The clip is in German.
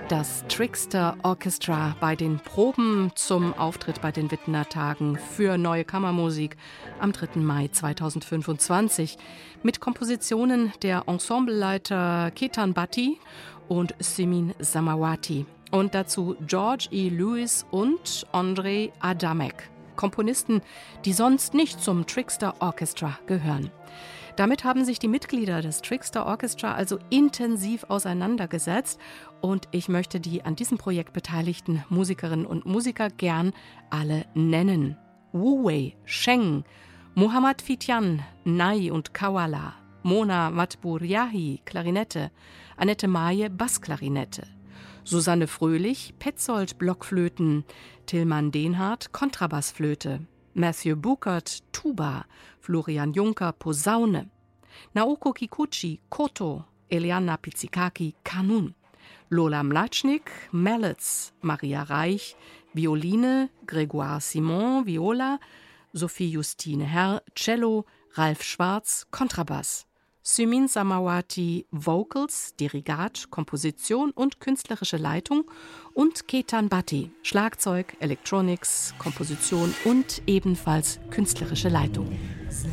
Das Trickster Orchestra bei den Proben zum Auftritt bei den Wittener Tagen für Neue Kammermusik am 3. Mai 2025 mit Kompositionen der Ensembleleiter Ketan Bhatti und Simin Samawati und dazu George E. Lewis und Andrei Adamek, Komponisten, die sonst nicht zum Trickster Orchestra gehören. Damit haben sich die Mitglieder des Trickster Orchestra also intensiv auseinandergesetzt und ich möchte die an diesem Projekt beteiligten Musikerinnen und Musiker gern alle nennen. Wu Wei, Sheng, Muhammad Fitian, Nai und Kawala, Mona Matburiahi, Klarinette, Annette Maye, Bassklarinette, Susanne Fröhlich, Petzold, Blockflöten, Tilman Denhardt, Kontrabassflöte, Matthew Buckert, Tuba, Florian Juncker, Posaune, Naoko Kikuchi, Koto, Eliana Pizzikaki, Kanun, Lola Mlatschnik, Mallets, Maria Reich, Violine, Grégoire Simon, Viola, Sophie Justine Herr, Cello, Ralf Schwarz, Kontrabass, Simin Samawati, Vocals, Dirigat, Komposition und künstlerische Leitung und Ketan Bhatti, Schlagzeug, Electronics, Komposition und ebenfalls künstlerische Leitung.